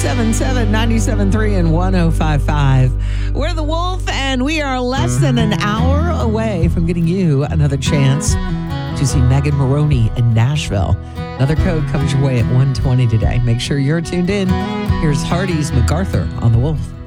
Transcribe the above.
877 97.3 and 105.5. We're The Wolf, and we are less than an hour away from getting you another chance to see Megan Moroney in Nashville. Another code comes your way at 1:20 today. Make sure you're tuned in. Here's Hardy's MacArthur on The Wolf.